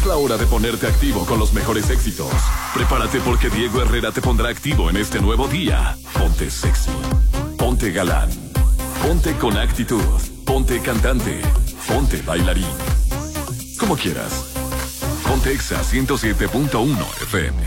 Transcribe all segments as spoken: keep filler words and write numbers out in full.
Es la hora de ponerte activo con los mejores éxitos. Prepárate porque Diego Herrera te pondrá activo en este nuevo día. Ponte sexy, ponte galán, ponte con actitud, ponte cantante, ponte bailarín. Como quieras. Ponte Exa ciento siete punto uno F M.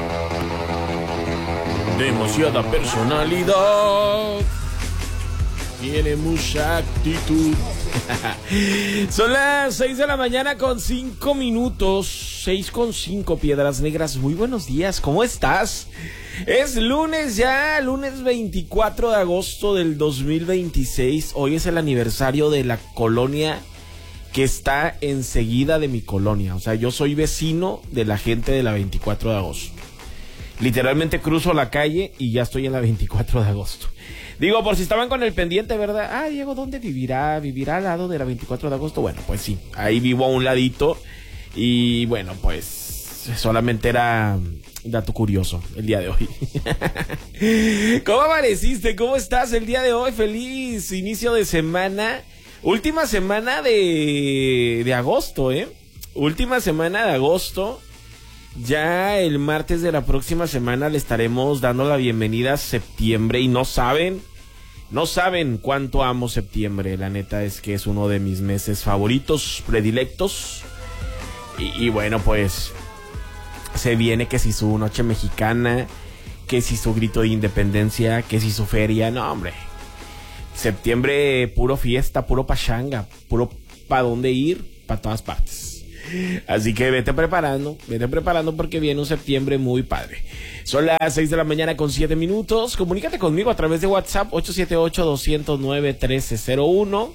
Demasiada personalidad. Tiene mucha actitud. Son las seis de la mañana con cinco minutos. seis con cinco, Piedras Negras. Muy buenos días, ¿cómo estás? Es lunes ya, lunes veinticuatro de agosto del dos mil veintiséis. Hoy es el aniversario de la colonia que está enseguida de mi colonia. O sea, yo soy vecino de la gente de la veinticuatro de agosto. Literalmente cruzo la calle y ya estoy en la veinticuatro de agosto. Digo, por si estaban con el pendiente, ¿verdad? Ah, Diego, ¿dónde vivirá? ¿Vivirá al lado de la veinticuatro de agosto? Bueno, pues sí, ahí vivo a un ladito. Y bueno, pues solamente era dato curioso el día de hoy. ¿Cómo amaneciste? ¿Cómo estás el día de hoy? Feliz inicio de semana. Última semana de, de agosto, ¿eh? Última semana de agosto. Ya el martes de la próxima semana le estaremos dando la bienvenida a septiembre. Y no saben, no saben cuánto amo septiembre. La neta es que es uno de mis meses favoritos, predilectos. Y, y bueno, pues se viene que si su noche mexicana, que si su grito de independencia, que si su feria. No, hombre. Septiembre puro fiesta, puro pachanga, puro pa' dónde ir, pa' todas partes. Así que vete preparando, vete preparando porque viene un septiembre muy padre. Son las seis de la mañana con siete minutos. Comunícate conmigo a través de WhatsApp ocho siete ocho, dos cero nueve, uno tres cero uno.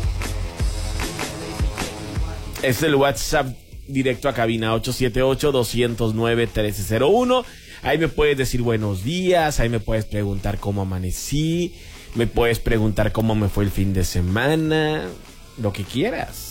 Es el WhatsApp directo a cabina ocho siete ocho, dos cero nueve, uno tres cero uno. Ahí me puedes decir buenos días, ahí me puedes preguntar cómo amanecí, me puedes preguntar cómo me fue el fin de semana, lo que quieras.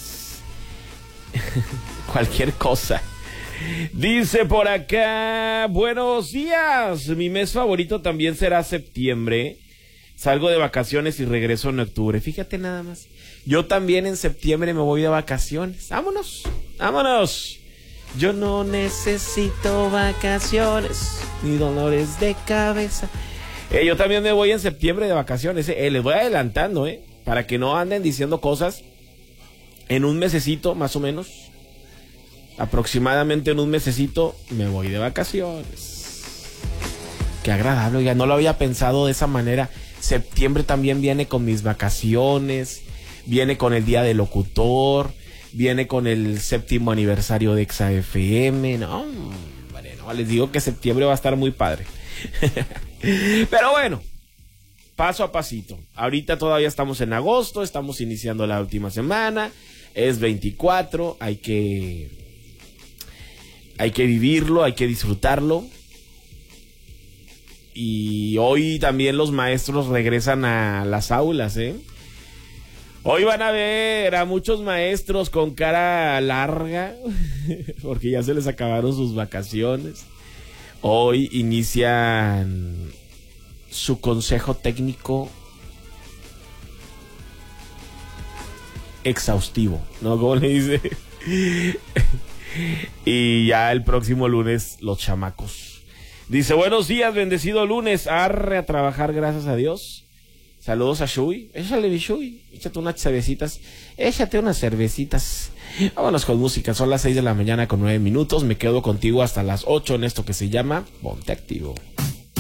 Cualquier cosa. Dice por acá, buenos días, mi mes favorito también será septiembre. Salgo de vacaciones y regreso en octubre. Fíjate nada más. Yo también en septiembre me voy de vacaciones. Vámonos, vámonos. Yo no necesito vacaciones ni dolores de cabeza. Eh, yo también me voy en septiembre de vacaciones. Eh, les voy adelantando, eh, para que no anden diciendo cosas. En un mesecito, más o menos, aproximadamente en un mesecito, me voy de vacaciones. Qué agradable, ya no lo había pensado de esa manera. Septiembre también viene con mis vacaciones, viene con el día del locutor, viene con el séptimo aniversario de Exa F M. No, bueno, les digo que septiembre va a estar muy padre. Pero bueno, paso a pasito. Ahorita todavía estamos en agosto, estamos iniciando la última semana. Es veinticuatro, hay que hay que vivirlo, hay que disfrutarlo. Y hoy también los maestros regresan a las aulas, ¿eh? Hoy van a ver a muchos maestros con cara larga, porque ya se les acabaron sus vacaciones. Hoy inician su consejo técnico exhaustivo, ¿no? ¿Cómo le dice? Y ya el próximo lunes los chamacos. Dice, buenos días, bendecido lunes. Arre a trabajar, gracias a Dios. Saludos a Shui. Échale, mi Shui. Échate unas cervecitas. Échate unas cervecitas. Vámonos con música. Son las seis de la mañana con nueve minutos. Me quedo contigo hasta las ocho en esto que se llama Ponte Activo.